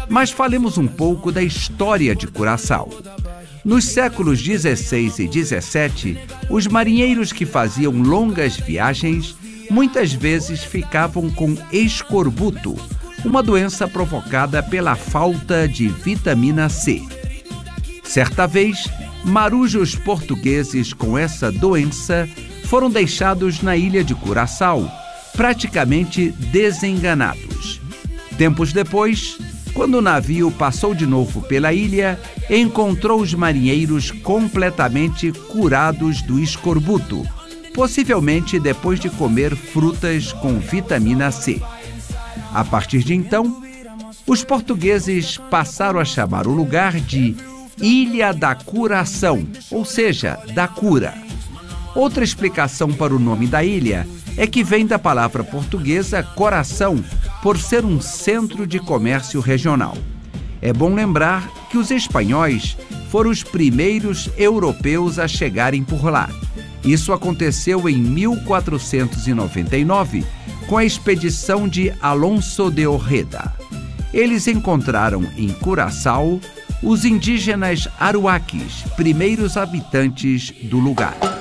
Mas falemos um pouco da história de Curaçao. Nos séculos 16 e 17, os marinheiros que faziam longas viagens muitas vezes ficavam com escorbuto, uma doença provocada pela falta de vitamina C. Certa vez, marujos portugueses com essa doença foram deixados na ilha de Curaçao, praticamente desenganados. Tempos depois, quando o navio passou de novo pela ilha, encontrou os marinheiros completamente curados do escorbuto, possivelmente depois de comer frutas com vitamina C. A partir de então, os portugueses passaram a chamar o lugar de Ilha da Curação, ou seja, da cura. Outra explicação para o nome da ilha é que vem da palavra portuguesa coração, por ser um centro de comércio regional. É bom lembrar que os espanhóis foram os primeiros europeus a chegarem por lá. Isso aconteceu em 1499, com a expedição de Alonso de Ojeda. Eles encontraram em Curaçao os indígenas aruaques, primeiros habitantes do lugar.